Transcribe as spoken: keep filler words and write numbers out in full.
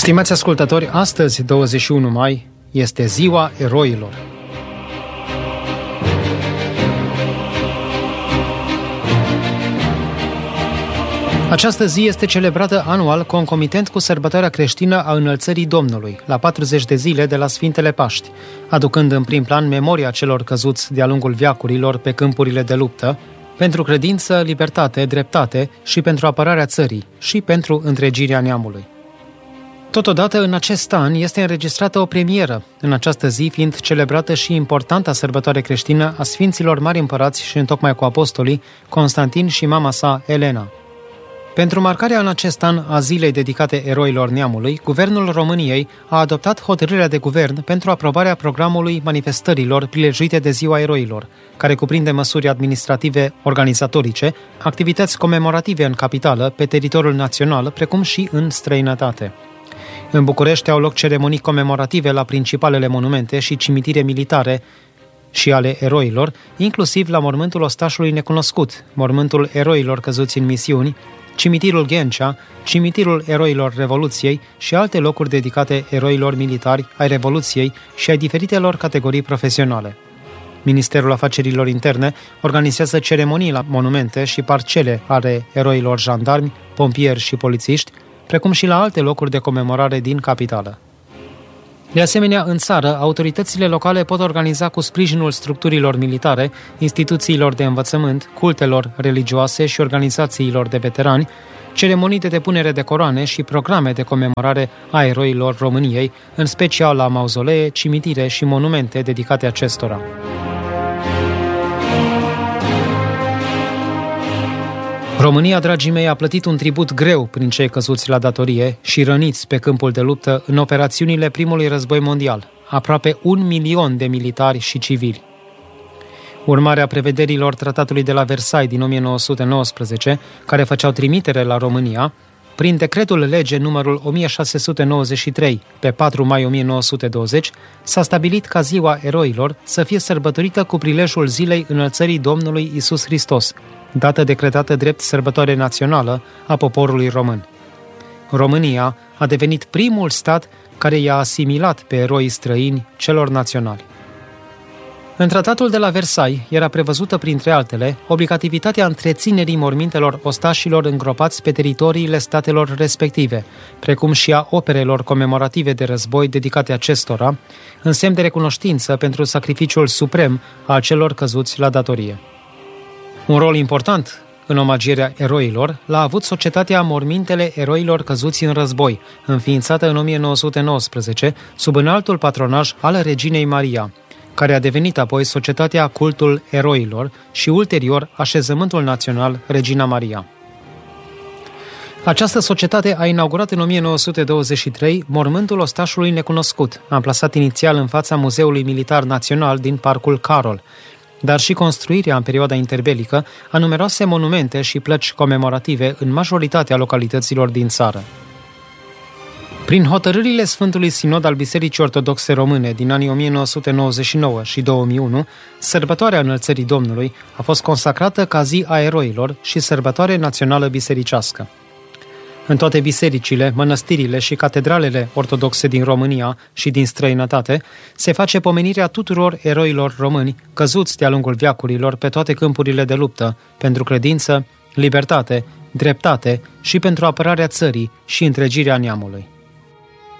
Stimați ascultători, astăzi, douăzeci și unu mai, este Ziua Eroilor. Această zi este celebrată anual concomitent cu sărbătoarea creștină a Înălțării Domnului, la patruzeci de zile de la Sfintele Paști, aducând în prim plan memoria celor căzuți de-a lungul veacurilor pe câmpurile de luptă, pentru credință, libertate, dreptate și pentru apărarea țării și pentru întregirea neamului. Totodată, în acest an este înregistrată o premieră, în această zi fiind celebrată și importanta sărbătoare creștină a Sfinților Mari Împărați și întocmai cu apostolii Constantin și mama sa, Elena. Pentru marcarea în acest an a zilei dedicate eroilor neamului, Guvernul României a adoptat hotărârea de guvern pentru aprobarea programului manifestărilor prilejuite de Ziua Eroilor, care cuprinde măsuri administrative organizatorice, activități comemorative în capitală, pe teritoriul național, precum și în străinătate. În București au loc ceremonii comemorative la principalele monumente și cimitire militare și ale eroilor, inclusiv la mormântul ostașului necunoscut, mormântul eroilor căzuți în misiuni, cimitirul Ghencea, cimitirul eroilor Revoluției și alte locuri dedicate eroilor militari ai Revoluției și ai diferitelor categorii profesionale. Ministerul Afacerilor Interne organizează ceremonii la monumente și parcele ale eroilor jandarmi, pompieri și polițiști, precum și la alte locuri de comemorare din capitală. De asemenea, în țară, autoritățile locale pot organiza cu sprijinul structurilor militare, instituțiilor de învățământ, cultelor religioase și organizațiilor de veterani, ceremonii de depunere de coroane și programe de comemorare a eroilor României, în special la mauzolee, cimitire și monumente dedicate acestora. România, dragii mei, a plătit un tribut greu prin cei căzuți la datorie și răniți pe câmpul de luptă în operațiunile primului război mondial, aproape un milion de militari și civili. Urmarea prevederilor Tratatului de la Versailles din o mie nouă sute nouăsprezece, care făceau trimitere la România, prin decretul lege numărul o mie șase sute nouăzeci și trei, pe patru mai o mie nouă sute douăzeci, s-a stabilit ca Ziua Eroilor să fie sărbătorită cu prilejul zilei Înălțării Domnului Iisus Hristos, dată decretată drept sărbătoare națională a poporului român. România a devenit primul stat care i-a asimilat pe eroii străini celor naționali. În tratatul de la Versailles era prevăzută, printre altele, obligativitatea întreținerii mormintelor ostașilor îngropați pe teritoriile statelor respective, precum și a operelor comemorative de război dedicate acestora, în semn de recunoștință pentru sacrificiul suprem al celor căzuți la datorie. Un rol important în omagierea eroilor l-a avut Societatea Mormintele Eroilor Căzuți în Război, înființată în o mie nouă sute nouăsprezece, sub înaltul patronaj al Reginei Maria, care a devenit apoi Societatea Cultul Eroilor și ulterior Așezământul Național Regina Maria. Această societate a inaugurat în o mie nouă sute douăzeci și trei mormântul ostașului necunoscut, amplasat inițial în fața Muzeului Militar Național din Parcul Carol, dar și construirea în perioada interbelică a numeroase monumente și plăci comemorative în majoritatea localităților din țară. Prin hotărârile Sfântului Sinod al Bisericii Ortodoxe Române din anii o mie nouă sute nouăzeci și nouă și două mii unu, sărbătoarea Înălțării Domnului a fost consacrată ca zi a eroilor și sărbătoare națională bisericească. În toate bisericile, mănăstirile și catedralele ortodoxe din România și din străinătate se face pomenirea tuturor eroilor români căzuți de-a lungul veacurilor pe toate câmpurile de luptă, pentru credință, libertate, dreptate și pentru apărarea țării și întregirea neamului.